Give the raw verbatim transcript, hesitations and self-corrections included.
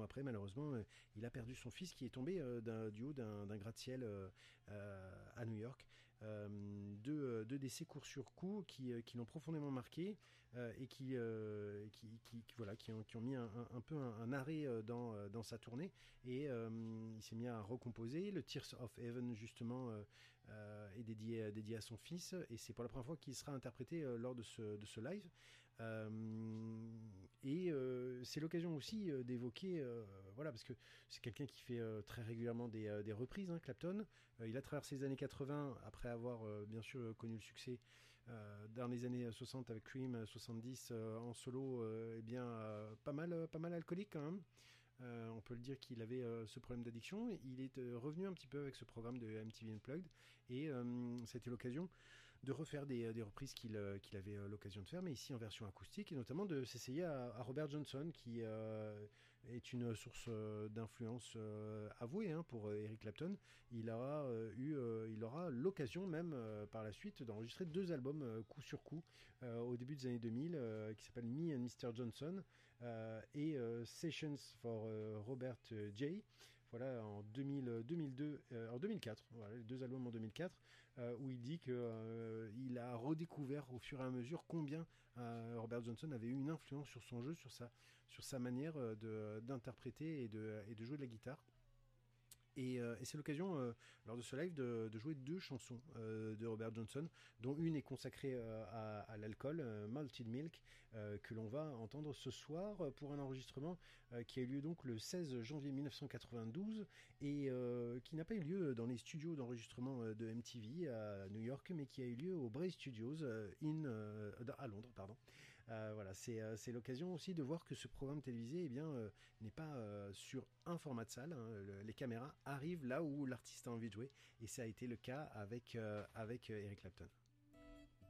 après, malheureusement, euh, il a perdu son fils qui est tombé euh, d'un, du haut d'un, d'un gratte-ciel euh, euh, à New York. Euh, deux, deux décès coup sur coup qui, euh, qui l'ont profondément marqué euh, et qui, euh, qui, qui, qui, voilà, qui, ont, qui ont mis un, un, un peu un, un arrêt euh, dans, dans sa tournée. Et euh, il s'est mis à recomposer. Le Tears of Heaven, justement, euh, euh, est dédié, dédié à son fils. Et c'est pour la première fois qu'il sera interprété euh, lors de ce, de ce live. Euh, et euh, c'est l'occasion aussi euh, d'évoquer, euh, voilà, parce que c'est quelqu'un qui fait euh, très régulièrement des, euh, des reprises, hein, Clapton. Euh, il a traversé les années quatre-vingts après avoir euh, bien sûr connu le succès euh, dans les années soixante avec Cream, soixante-dix euh, en solo, euh, eh bien euh, pas mal, pas mal alcoolique quand même. Euh, on peut le dire qu'il avait euh, ce problème d'addiction. Il est euh, revenu un petit peu avec ce programme de M T V Unplugged et euh, c'était l'occasion de refaire des, des reprises qu'il, euh, qu'il avait euh, l'occasion de faire, mais ici en version acoustique, et notamment de s'essayer à, à Robert Johnson, qui euh, est une source euh, d'influence euh, avouée hein, pour euh, Eric Clapton. Il aura, euh, eu, euh, il aura l'occasion même euh, par la suite d'enregistrer deux albums euh, coup sur coup euh, au début des années deux mille, euh, qui s'appellent Me and Mister Johnson euh, et euh, Sessions for euh, Robert J. Voilà, en deux mille, deux mille deux, euh, en deux mille quatre, voilà, les deux albums en deux mille quatre, euh, où il dit qu'il euh, a redécouvert au fur et à mesure combien euh, Robert Johnson avait eu une influence sur son jeu, sur sa, sur sa manière euh, de, d'interpréter et de, et de jouer de la guitare. Et, euh, et c'est l'occasion, euh, lors de ce live, de, de jouer deux chansons euh, de Robert Johnson, dont une est consacrée euh, à, à l'alcool, euh, Malted Milk, euh, que l'on va entendre ce soir pour un enregistrement euh, qui a eu lieu donc le seize janvier mille neuf cent quatre-vingt-douze et euh, qui n'a pas eu lieu dans les studios d'enregistrement de M T V à New York, mais qui a eu lieu au Bray Studios euh, in, euh, à Londres. Pardon. Euh, voilà, c'est, euh, c'est l'occasion aussi de voir que ce programme télévisé eh bien, euh, n'est pas euh, sur un format de salle. Hein, le, les caméras arrivent là où l'artiste a envie de jouer, et ça a été le cas avec, euh, avec Eric Clapton.